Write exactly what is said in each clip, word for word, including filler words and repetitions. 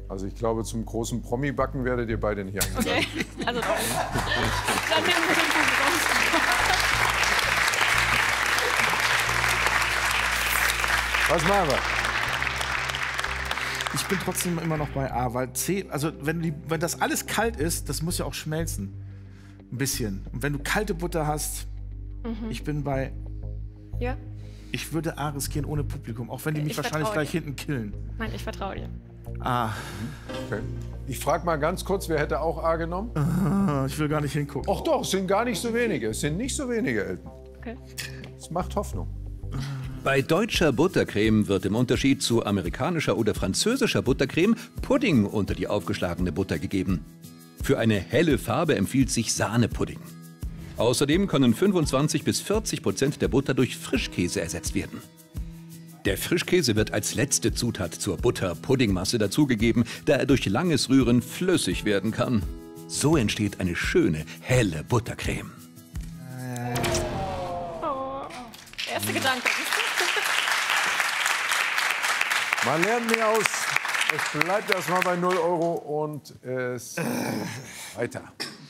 Also ich glaube, zum großen Promi-Backen werdet ihr beide nicht eingeladen. Okay, also dann nehmen wir den Punkt raus. Was machen wir? Ich bin trotzdem immer noch bei A, weil C, also wenn, die, wenn das alles kalt ist, das muss ja auch schmelzen. Ein bisschen. Und wenn du kalte Butter hast, mhm. ich bin bei... Ja? Ich würde A riskieren ohne Publikum, auch wenn die mich ich wahrscheinlich gleich dir. hinten killen. Nein, ich vertraue dir. A. Okay. Ich frage mal ganz kurz, wer hätte auch A genommen? Ah, ich will gar nicht hingucken. Ach doch, es sind gar nicht so wenige. Es sind nicht so wenige, Elton. Okay. Es macht Hoffnung. Bei deutscher Buttercreme wird im Unterschied zu amerikanischer oder französischer Buttercreme Pudding unter die aufgeschlagene Butter gegeben. Für eine helle Farbe empfiehlt sich Sahnepudding. Außerdem können fünfundzwanzig bis vierzig Prozent der Butter durch Frischkäse ersetzt werden. Der Frischkäse wird als letzte Zutat zur Butter-Puddingmasse dazugegeben, da er durch langes Rühren flüssig werden kann. So entsteht eine schöne, helle Buttercreme. Oh, erste Gedanke. Man lernt nie aus. Es bleibt erstmal bei null Euro und es weiter.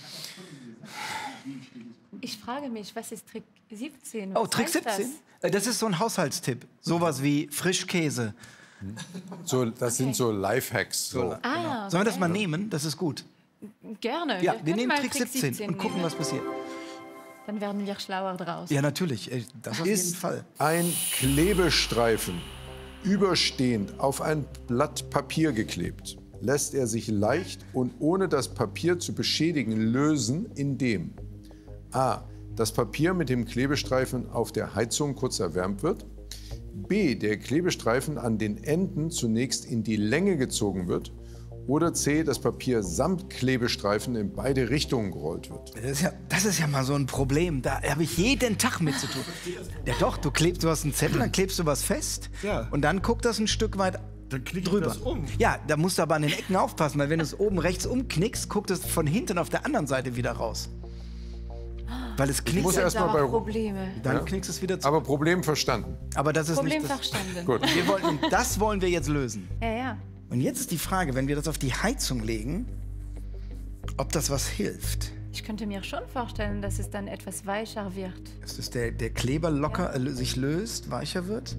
Ich frage mich, was ist Trick siebzehn? Oh, Was Trick heißt siebzehn? Das? das ist so ein Haushaltstipp. Sowas wie Frischkäse. So, das okay. sind so Lifehacks. So. Ah, okay. Sollen wir das mal nehmen? Das ist gut. Gerne. Ja, wir, wir nehmen mal Trick siebzehn und gucken, nehmen. was passiert. Dann werden wir schlauer draus. Ja, natürlich. Das auf ist jeden Fall. Ein Klebestreifen überstehend auf ein Blatt Papier geklebt, lässt er sich leicht und ohne das Papier zu beschädigen lösen, indem A. das Papier mit dem Klebestreifen auf der Heizung kurz erwärmt wird, B. der Klebestreifen an den Enden zunächst in die Länge gezogen wird oder C. das Papier samt Klebestreifen in beide Richtungen gerollt wird. Das ist ja, das ist ja mal so ein Problem. Da habe ich jeden Tag mit zu tun. Ja doch, du klebst, du hast einen Zettel, dann klebst du was fest Ja. und dann guckt das ein Stück weit Dann knick ich drüber. das um. Ja, da musst du aber an den Ecken aufpassen, weil wenn du es oben rechts umknickst, guckt es von hinten auf der anderen Seite wieder raus. Weil es knickt. muss Das erst sind mal aber bei- Probleme. Dann Ja. knickst es wieder zu. Aber Problem verstanden. Aber das ist Problem nicht das. verstanden. Gut. Wir wollten, das wollen wir jetzt lösen. Ja, ja. Und jetzt ist die Frage, wenn wir das auf die Heizung legen, ob das was hilft. Ich könnte mir schon vorstellen, dass es dann etwas weicher wird. Dass das der, der Kleber locker äh, sich löst, weicher wird.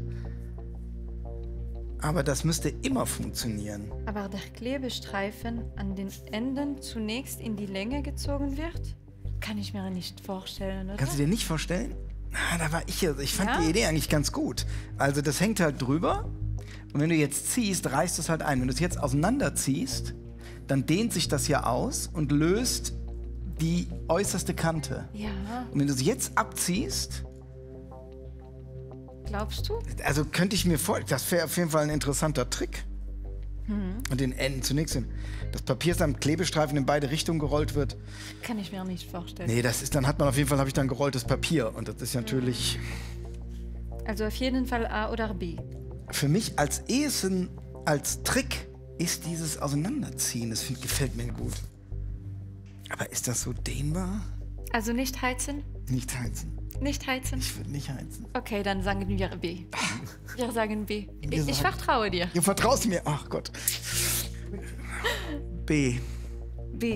Aber das müsste immer funktionieren. Aber der Klebestreifen an den Enden zunächst in die Länge gezogen wird? Kann ich mir nicht vorstellen, oder? Kannst du dir nicht vorstellen? Ah, da war ich ja. Ich fand Ja? die Idee eigentlich ganz gut. Also das hängt halt drüber. Und wenn du jetzt ziehst, reißt es halt ein. Wenn du es jetzt auseinanderziehst, dann dehnt sich das ja aus und löst die äußerste Kante. Ja, Und wenn du es jetzt abziehst, glaubst du? also könnte ich mir vorstellen, das wäre auf jeden Fall ein interessanter Trick. Mhm. Und den Enden zunächst hin. Das Papier ist am Klebestreifen in beide Richtungen gerollt wird. Kann ich mir nicht vorstellen. Nee, das ist, dann hat man auf jeden Fall, habe ich dann gerolltes Papier. Und das ist natürlich Also auf jeden Fall A oder B. für mich als ehesten, als Trick, ist dieses Auseinanderziehen. Das find, gefällt mir gut. Aber ist das so dehnbar? Also nicht heizen? Nicht heizen. Nicht heizen? Ich würde nicht heizen. Okay, dann sagen wir B. Wir sagen B. Wir Ich, ich sagen- vertraue dir. Du vertraust mir. Ach Gott. B. B.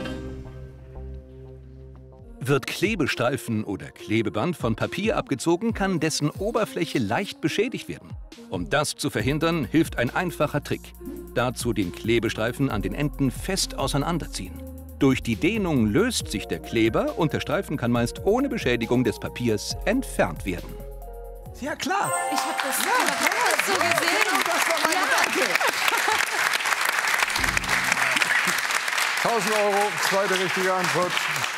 Wird Klebestreifen oder Klebeband von Papier abgezogen, kann dessen Oberfläche leicht beschädigt werden. Um das zu verhindern, hilft ein einfacher Trick. Dazu den Klebestreifen an den Enden fest auseinanderziehen. Durch die Dehnung löst sich der Kleber und der Streifen kann meist ohne Beschädigung des Papiers entfernt werden. Ja, klar. Ich habe das überhaupt so gesehen. Das war mein Gedanke. tausend Euro, zweite richtige Antwort.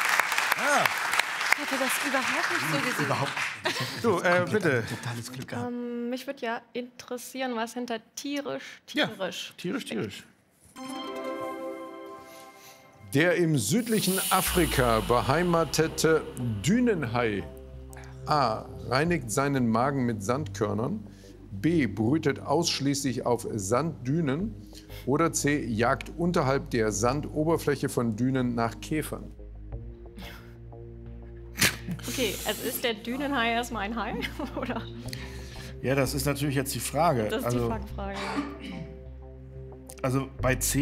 Ich hatte das überhaupt nicht so gesehen. Überhaupt. Du, äh, bitte. Totales Glück gehabt. Ähm, mich würde ja interessieren, was hinter tierisch, tierisch. Tierisch, tierisch. Der im südlichen Afrika beheimatete Dünenhai A. reinigt seinen Magen mit Sandkörnern, B. brütet ausschließlich auf Sanddünen oder C. jagt unterhalb der Sandoberfläche von Dünen nach Käfern. Okay, also ist der Dünenhai erstmal ein Hai? Oder? Ja, das ist natürlich jetzt die Frage. Das ist also, die Fangfrage. also bei C